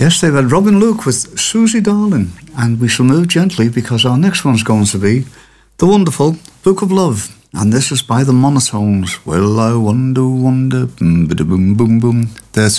Yes, they've had Robin Luke with Susie Darling, and we shall move gently because our next one's going to be the wonderful Book of Love, and this is by the Monotones. Well, I wonder, boom, boom, boom, boom. There's